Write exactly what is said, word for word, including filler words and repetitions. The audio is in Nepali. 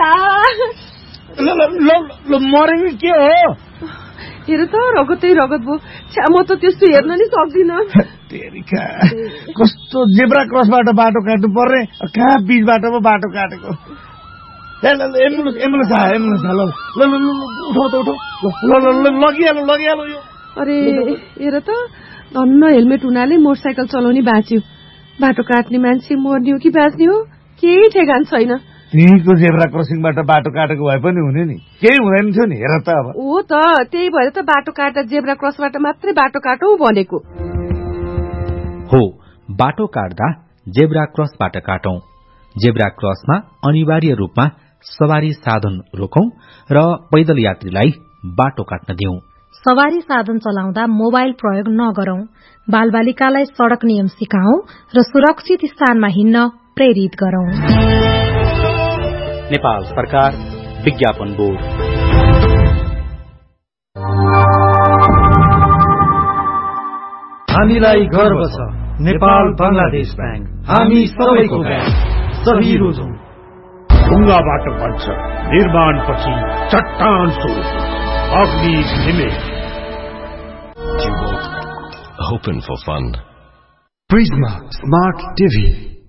ल ल ल मरेको के हो? हेर त रगतै रगत भयो। छ्या म त त्यस्तो हेर्न नि सक्दिनँ। तेरिका कस्तो जेब्रा क्रसबाट बाटो काट्नु पर्ने, कहाँ बीचबाट पो बाटो काटेको। एम्बुलेन्स एम्बुलेन्स आयो एम्बुलेन्स आयो। ल ल ल उठाउ त उठाउ। ल ल ल लगिहाल्नु लगिहाल्नु यो। अरे हेर त धन्न हेलमेट हुनाले मोटरसाइकल चलाउने बाँच्यो। बाटो काट्ने मान्छे मर्ने हो कि बाँच्ने हो केही ठेगान छैन। त्यहीको जेब्रा क्रसिङबाट बाटो काटेको भए पनि हुने नि, केही हुँदैन थियो नि। हेर त अब हो त त्यही भएर त बाटो काट्दा जेब्रा क्रसबाट मात्रै बाटो काटौँ भनेको हो। बाटो काट्दा जेब्रा क्रसबाट काटौं। जेब्रा क्रसमा अनिवार्य रूपमा सवारी साधन रोकौं र पैदल यात्रीलाई बाटो काट्न दिउँ। सवारी साधन चलाउँदा मोबाइल प्रयोग नगरौं। बालबालिकालाई सड़क नियम सिकाऊ र सुरक्षित स्थानमा हिँड्न प्रेरित गरौं। नेपाल सरकार विज्ञापन बोर्ड। हामीलाई गर्व छ नेपाल बंगलादेश बैंक। हामी सबैको बैंक। सही रोजौं। ढुङ्गाबाट बन्छ निर्माणपछि चट्टान स्वरूप अग्नि limit. Open for fun. Prisma Smart T V.